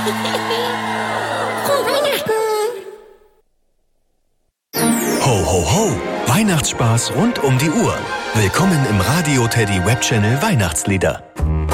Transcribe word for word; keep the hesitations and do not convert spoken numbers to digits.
Frohe Weihnachten! Ho, ho, ho! Weihnachtsspaß rund um die Uhr. Willkommen im Radio Teddy Web Channel Weihnachtslieder.